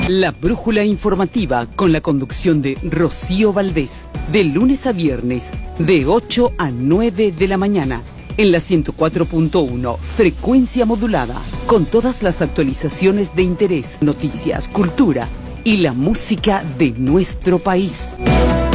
La brújula informativa con la conducción de Rocío Valdés, de lunes a viernes, de 8 a 9 de la mañana, en la 104.1, frecuencia modulada, con todas las actualizaciones de interés, noticias, cultura y la música de nuestro país.